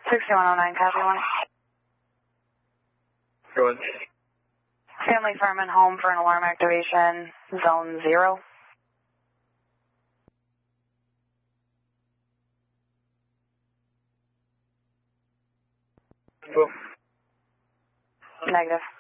6109, copy 1. Go ahead. Family Farm and Home for an alarm activation, zone 0. Cool. Negative.